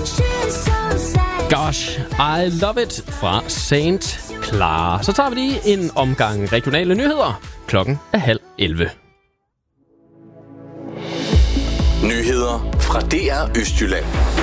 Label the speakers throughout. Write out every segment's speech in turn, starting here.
Speaker 1: Gosh, I love it fra Saint Clara. Så tager vi lige en omgang regionale nyheder. Klokken er 10:30.
Speaker 2: Nyheder fra DR Østjylland.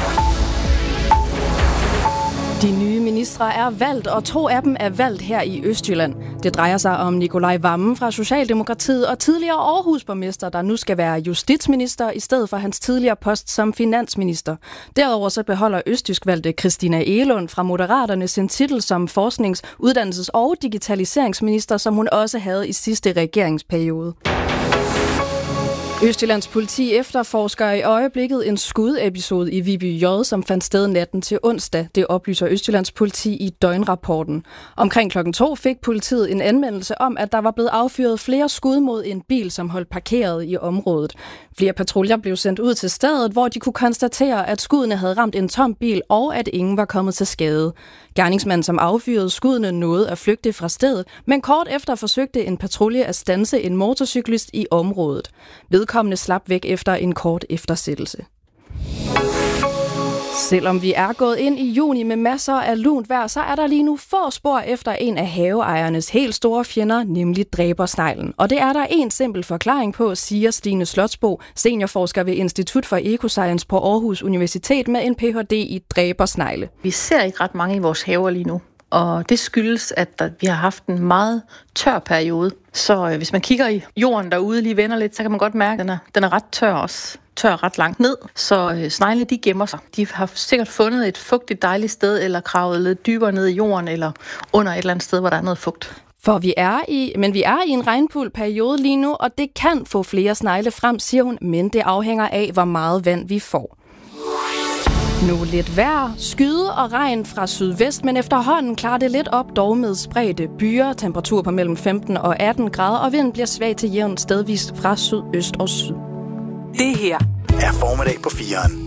Speaker 3: De nye ministre er valgt, og 2 af dem er valgt her i Østjylland. Det drejer sig om Nikolaj Wammen fra Socialdemokratiet og tidligere Aarhusborgmester, der nu skal være justitsminister i stedet for hans tidligere post som finansminister. Derudover så beholder østjysk valgte Christina Egelund fra Moderaterne sin titel som forsknings-, uddannelses- og digitaliseringsminister, som hun også havde i sidste regeringsperiode. Østjyllands politi efterforsker i øjeblikket en skudepisode i Viby J, som fandt sted natten til onsdag. Det oplyser Østjyllands politi i døgnrapporten. Omkring klokken 2 fik politiet en anmeldelse om, at der var blevet affyret flere skud mod en bil, som holdt parkeret i området. Flere patruljer blev sendt ud til stedet, hvor de kunne konstatere, at skuddene havde ramt en tom bil, og at ingen var kommet til skade. Gerningsmanden, som affyrede skuddene, nåede at flygte fra stedet, men kort efter forsøgte en patrulje at standse en motorcyklist i området. Vedkommende slap væk efter en kort eftersættelse. Selvom vi er gået ind i juni med masser af lunt vejr, så er der lige nu få spor efter en af haveejernes helt store fjender, nemlig dræbersneglen. Og det er der en simpel forklaring på, siger Stine Slotsbo, seniorforsker ved Institut for Ecoscience på Aarhus Universitet med en Ph.D. i dræbersnegle.
Speaker 4: Vi ser ikke ret mange i vores haver lige nu, og det skyldes, at vi har haft en meget tør periode. Så hvis man kigger i jorden derude, lige vender lidt, så kan man godt mærke, at den er ret tør også. Tør ret langt ned, så snegle de gemmer sig. De har sikkert fundet et fugtigt dejligt sted, eller kravet lidt dybere ned i jorden, eller under et eller andet sted, hvor der er noget fugt.
Speaker 3: For vi er i en regnfuld periode lige nu, og det kan få flere snegle frem, siger hun, men det afhænger af, hvor meget vand vi får. Nu lidt vejr, skyde og regn fra sydvest, men efterhånden klarer det lidt op, dog med spredte byer, temperatur på mellem 15 og 18 grader, og vinden bliver svag til jævn stedvist fra sydøst og syd.
Speaker 2: Det her er Formiddag på 4'eren.